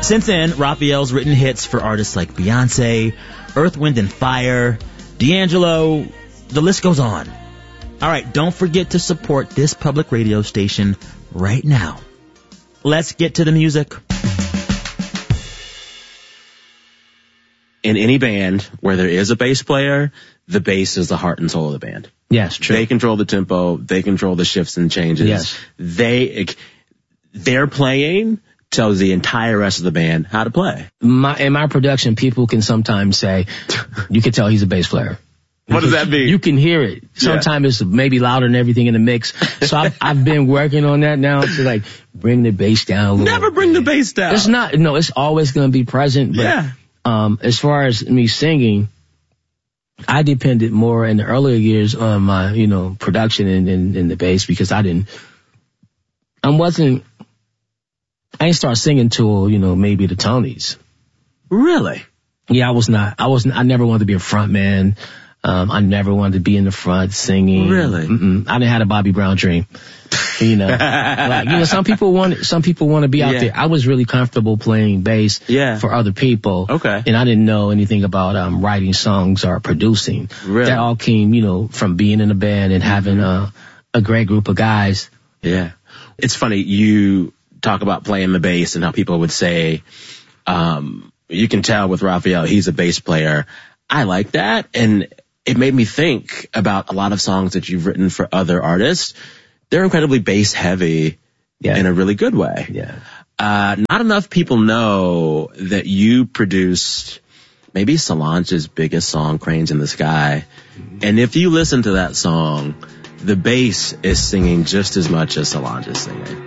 Since then, Raphael's written hits for artists like Beyonce, Earth, Wind & Fire, D'Angelo, the list goes on. All right, don't forget to support this public radio station right now. Let's get to the music. In any band where there is a bass player, the bass is the heart and soul of the band. Yes, true. They control the tempo. They control the shifts and changes. Yes. Their playing tells the entire rest of the band how to play. In my production, people can sometimes say, you can tell he's a bass player. What does that mean? You can hear it. Sometimes it's maybe louder than everything in the mix. So I've been working on that now to like bring the bass down a little. Never bring the bass down. It's always going to be present. But, as far as me singing, I depended more in the earlier years on my, production and the bass because I didn't start singing till, maybe the Tonys. Really? Yeah, I never wanted to be a front man. I never wanted to be in the front singing. Really? I didn't have a Bobby Brown dream. Some people want to be out there. I was really comfortable playing bass for other people. Okay. And I didn't know anything about writing songs or producing. Really? That all came, from being in a band and having a great group of guys. Yeah. It's funny, you talk about playing the bass and how people would say, you can tell with Raphael, he's a bass player. I like that. And it made me think about a lot of songs that you've written for other artists. They're incredibly bass heavy in a really good way. Yeah. Not enough people know that you produced maybe Solange's biggest song, Cranes in the Sky. Mm-hmm. And if you listen to that song, the bass is singing just as much as Solange is singing.